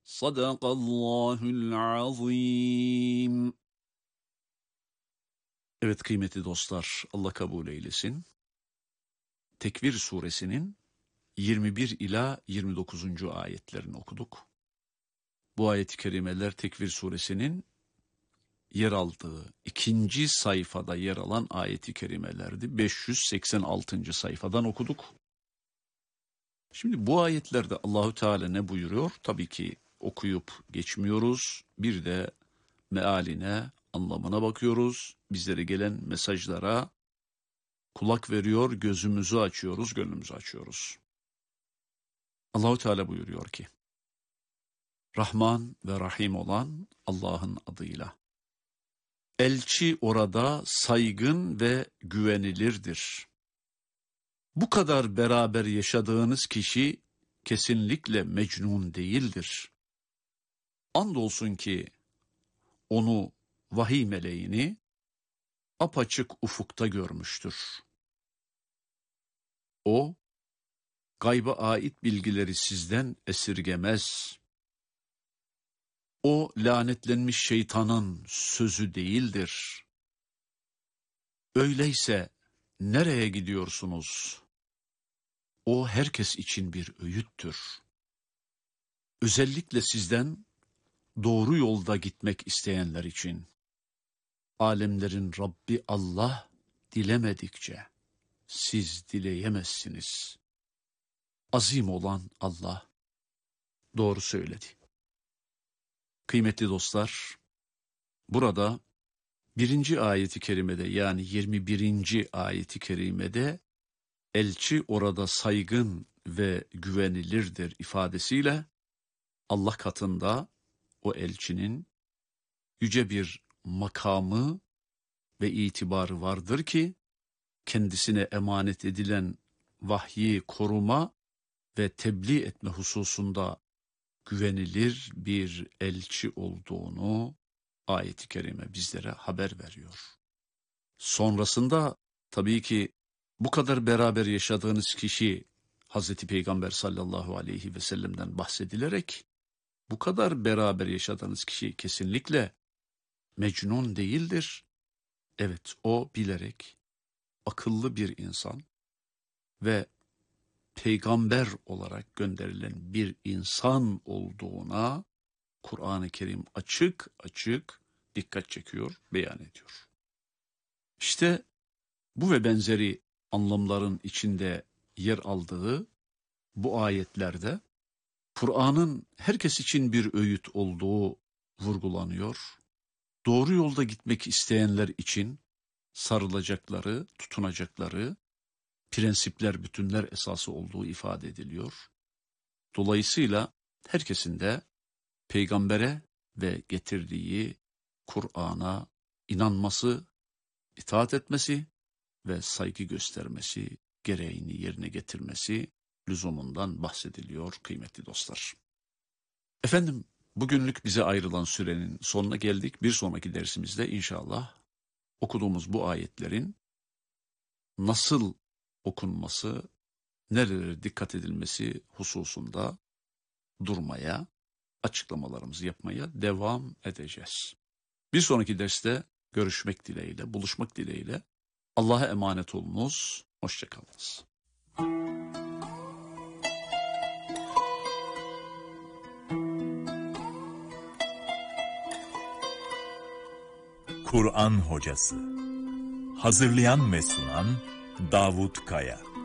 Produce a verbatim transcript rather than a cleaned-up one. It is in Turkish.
Sadakallahul azim. Evet kıymetli dostlar, Allah kabul eylesin. Tekvir suresinin yirmi bir ila yirmi dokuzuncu ayetlerini okuduk. Bu ayet-i kerimeler Tekvir suresinin yer aldığı ikinci sayfada yer alan ayet-i kerimelerdi. beş yüz seksen altıncı sayfadan okuduk. Şimdi bu ayetlerde Allahu Teala ne buyuruyor? Tabii ki okuyup geçmiyoruz. Bir de mealine, anlamına bakıyoruz. Bizlere gelen mesajlara kulak veriyor, gözümüzü açıyoruz, gönlümüzü açıyoruz. Allahu Teala buyuruyor ki: Rahman ve Rahim olan Allah'ın adıyla. Elçi orada saygın ve güvenilirdir. Bu kadar beraber yaşadığınız kişi kesinlikle mecnun değildir. Andolsun ki onu, vahiy meleğini apaçık ufukta görmüştür. O, gayba ait bilgileri sizden esirgemez. O, lanetlenmiş şeytanın sözü değildir. Öyleyse nereye gidiyorsunuz? O, herkes için bir öğüttür. Özellikle sizden doğru yolda gitmek isteyenler için. Alemlerin Rabbi Allah dilemedikçe siz dileyemezsiniz. Azim olan Allah doğru söyledi. Kıymetli dostlar, burada birinci ayeti kerimede, yani yirmi birinci ayeti kerimede elçi orada saygın ve güvenilirdir ifadesiyle Allah katında o elçinin yüce bir makamı ve itibarı vardır ki kendisine emanet edilen vahyi koruma ve tebliğ etme hususunda güvenilir bir elçi olduğunu ayet-i kerime bizlere haber veriyor. Sonrasında tabii ki bu kadar beraber yaşadığınız kişi Hazreti Peygamber sallallahu aleyhi ve sellem'den bahsedilerek bu kadar beraber yaşadığınız kişi kesinlikle mecnun değildir. Evet, o bilerek akıllı bir insan ve peygamber olarak gönderilen bir insan olduğuna Kur'an-ı Kerim açık açık dikkat çekiyor, beyan ediyor. İşte bu ve benzeri anlamların içinde yer aldığı bu ayetlerde Kur'an'ın herkes için bir öğüt olduğu vurgulanıyor. Doğru yolda gitmek isteyenler için sarılacakları, tutunacakları prensipler, bütünler esası olduğu ifade ediliyor. Dolayısıyla herkesin de peygambere ve getirdiği Kur'an'a inanması, itaat etmesi ve saygı göstermesi, gereğini yerine getirmesi lüzumundan bahsediliyor kıymetli dostlar. Efendim, bugünlük bize ayrılan sürenin sonuna geldik. Bir sonraki dersimizde inşallah okuduğumuz bu ayetlerin nasıl okunması, nerelere dikkat edilmesi hususunda durmaya, açıklamalarımızı yapmaya devam edeceğiz. Bir sonraki derste görüşmek dileğiyle, buluşmak dileğiyle Allah'a emanet olunuz, hoşça kalınız. Kur'an Hocası. Hazırlayan ve sunan Davut Kaya.